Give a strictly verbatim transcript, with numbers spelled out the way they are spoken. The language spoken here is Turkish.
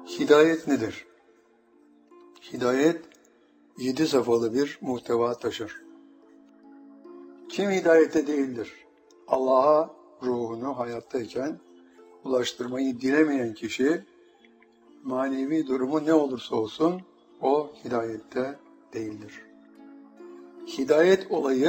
Hidayet nedir? Hidayet, yedi safhalı bir muhteva taşır. Kim hidayette değildir? Allah'a ruhunu hayattayken ulaştırmayı dilemeyen kişi, manevi durumu ne olursa olsun o hidayette değildir. Hidayet olayı